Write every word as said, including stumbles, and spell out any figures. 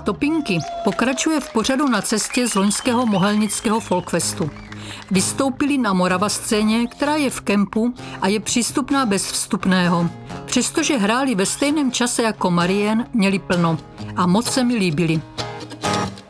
Topinky pokračuje v pořadu Na cestě z loňského mohelnického folkfestu. Vystoupili na Morava scéně, která je v kempu a je přístupná bez vstupného. Přestože hráli ve stejném čase jako Marien, měli plno a moc se mi líbili.